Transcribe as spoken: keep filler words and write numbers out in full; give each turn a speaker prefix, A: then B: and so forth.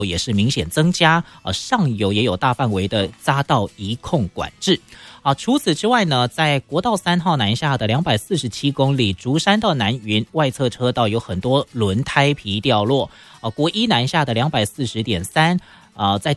A: 也是明显增加，呃，上游也有大范围的匝道移控管制。啊，除此之外呢，在国道三号南下的两百四十七公里竹山到南云外侧车道有很多轮胎皮掉落。啊，国一南下的两百四十点三。呃，在